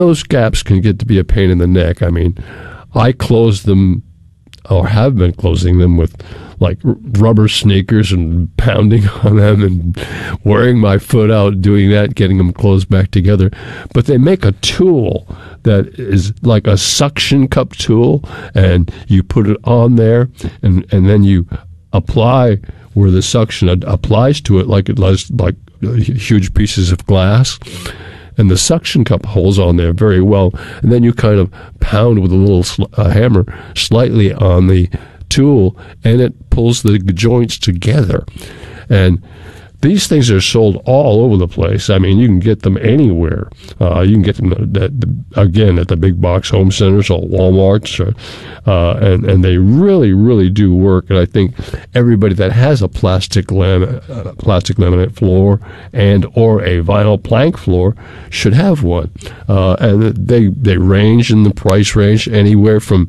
those gaps can get to be a pain in the neck. I mean, I close them, or have been closing them, with like rubber sneakers and pounding on them and wearing my foot out doing that, getting them closed back together. But they make a tool that is like a suction cup tool, and you put it on there, and then you apply where the suction applies to it, like it does like huge pieces of glass. And the suction cup holds on there very well. And then you kind of pound with a little hammer slightly on the tool, and it pulls the joints together. And these things are sold all over the place. I mean, you can get them anywhere. You can get them, again, at the big box home centers or Walmarts, and they really, really do work. And I think everybody that has a plastic laminate floor and or a vinyl plank floor should have one. And they range in the price range anywhere from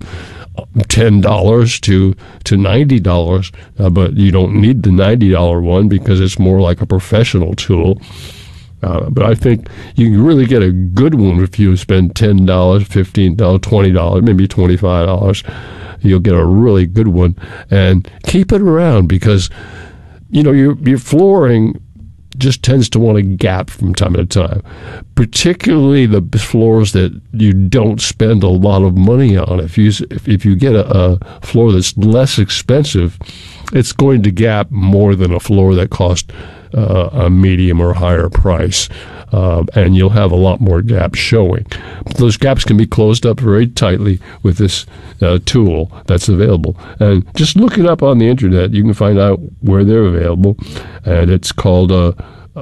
$10 to $90, but you don't need the $90 one because it's more like a professional tool. But I think you can really get a good one if you spend $10, $15, $20, maybe $25. You'll get a really good one, and keep it around because your flooring just tends to want to gap from time to time, particularly the floors that you don't spend a lot of money on. If you get a floor that's less expensive, it's going to gap more than a floor that costs a medium or higher price, and you'll have a lot more gaps showing. But those gaps can be closed up very tightly with this tool that's available. And just look it up on the internet. You can find out where they're available, and it's called a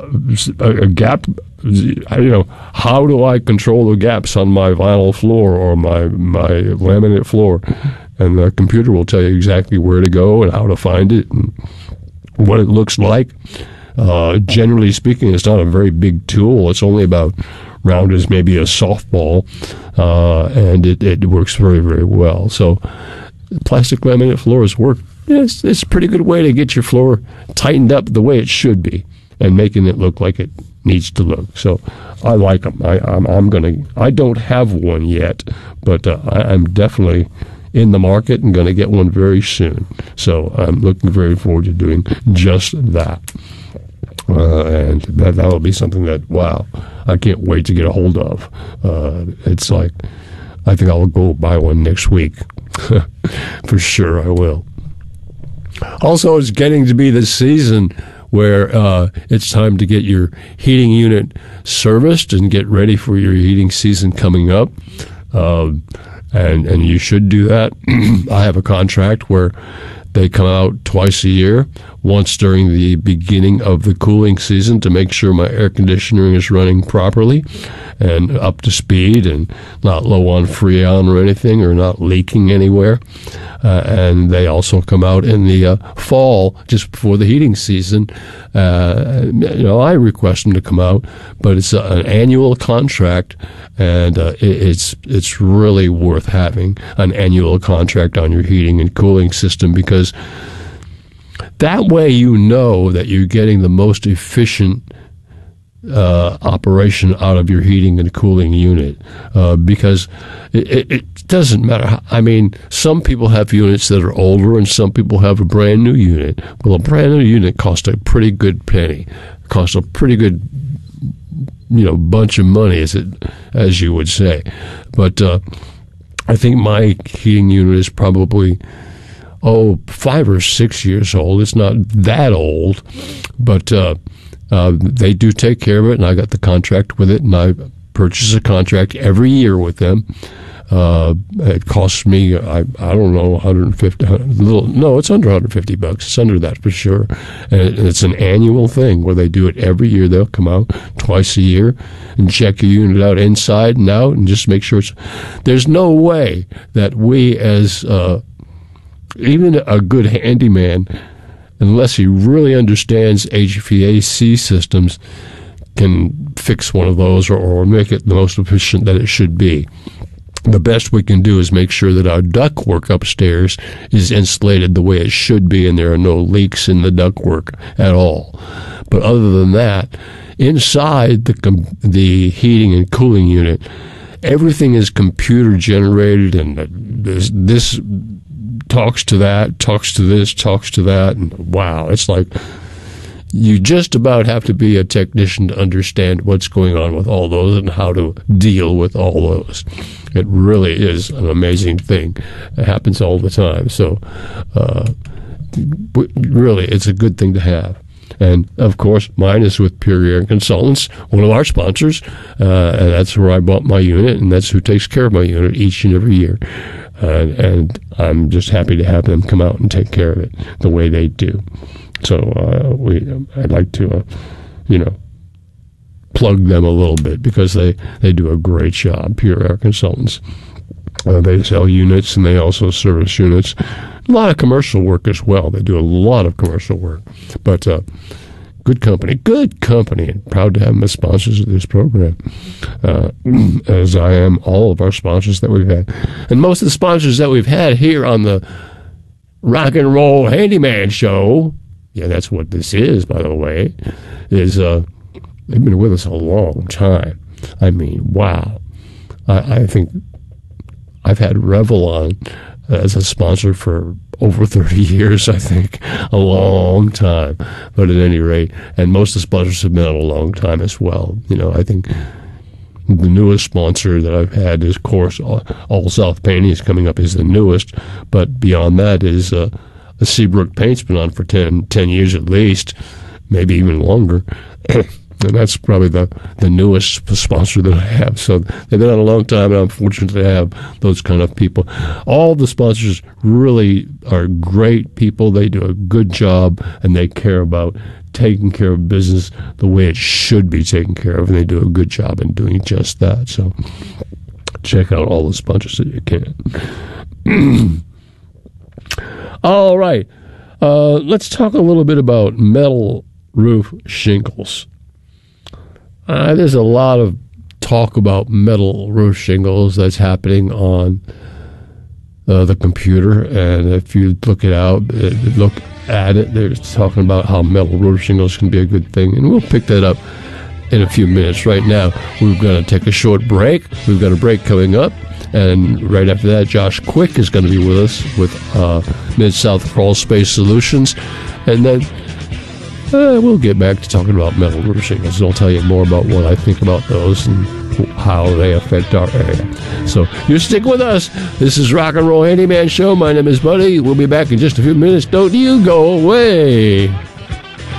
gap. How do I control the gaps on my vinyl floor or my laminate floor? And the computer will tell you exactly where to go and how to find it and what it looks like. Generally speaking, it's not a very big tool. It's only about round as maybe a softball, and it works very, very well. So plastic laminate floors work. It's a pretty good way to get your floor tightened up the way it should be and making it look like it needs to look. So I like them. I don't have one yet, but I'm definitely in the market and going to get one very soon. So I'm looking very forward to doing just that. And that'll be something that, wow, I can't wait to get a hold of. It's like, I think I'll go buy one next week. For sure I will. Also, it's getting to be the season where it's time to get your heating unit serviced and get ready for your heating season coming up. And you should do that. I have a contract where they come out twice a year, once during the beginning of the cooling season to make sure my air conditioning is running properly and up to speed and not low on Freon or anything or not leaking anywhere. And they also come out in the fall, just before the heating season. I request them to come out, but it's an annual contract, and it's really worth having an annual contract on your heating and cooling system, because that way you know that you're getting the most efficient operation out of your heating and cooling unit, because it doesn't matter. I mean, some people have units that are older and some people have a brand new unit. Well, a brand new unit costs a pretty good penny, costs a pretty good bunch of money, as you would say. But I think my heating unit is probably 5 or 6 years old. It's not that old, but they do take care of it, and I got the contract with it, and I purchase a contract every year with them. It costs me, I don't know, $150. No, it's under $150. It's under that for sure. And it's an annual thing where they do it every year. They'll come out twice a year and check your unit out inside and out and just make sure there's no way that we, as even a good handyman, unless he really understands HVAC systems, can fix one of those or make it the most efficient that it should be. The best we can do is make sure that our ductwork upstairs is insulated the way it should be and there are no leaks in the ductwork at all. But other than that, inside the heating and cooling unit, everything is computer generated, and this talks to that, talks to this, talks to that, and wow, it's like you just about have to be a technician to understand what's going on with all those and how to deal with all those. It really is an amazing thing. It happens all the time. So really, it's a good thing to have. And, of course, mine is with Pure Air Consultants, one of our sponsors, and that's where I bought my unit, and that's who takes care of my unit each and every year. And I'm just happy to have them come out and take care of it the way they do. So I'd like to, plug them a little bit because they do a great job, Pure Air Consultants. They sell units, and they also service units. A lot of commercial work as well. They do a lot of commercial work. But good company, and proud to have them as sponsors of this program, as I am all of our sponsors that we've had. And most of the sponsors that we've had here on the Rock and Roll Handyman Show, yeah, that's what this is, by the way, is they've been with us a long time. I mean, wow. I think I've had Revlon as a sponsor for over 30 years, I think. A long time. But at any rate, and most of the sponsors have been on a long time as well. I think the newest sponsor that I've had is, of course, All South Painting is coming up is the newest. But beyond that is the Seabrook Paint's been on for 10 years at least, maybe even longer. And that's probably the newest sponsor that I have. So they've been on a long time, and I'm fortunate to have those kind of people. All the sponsors really are great people. They do a good job, and they care about taking care of business the way it should be taken care of, and they do a good job in doing just that. So check out all the sponsors that you can. All right. Let's talk a little bit about metal roof shingles. There's a lot of talk about metal roof shingles that's happening on the computer, and if you look at it, they're talking about how metal roof shingles can be a good thing, and we'll pick that up in a few minutes. Right now, we're going to take a short break. We've got a break coming up, and right after that, Josh Quick is going to be with us with Mid-South Crawl Space Solutions, and then we'll get back to talking about metal roof shingles, and I'll tell you more about what I think about those and how they affect our area. So you stick with us. This is Rock and Roll Handyman Show. My name is Buddy. We'll be back in just a few minutes. Don't you go away.